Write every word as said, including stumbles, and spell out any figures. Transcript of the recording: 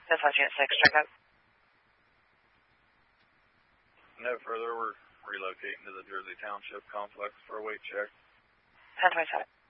Dispatch Unit six, check out. No further, we're relocating to the Jersey Township complex for a weight check. ten twenty-seven.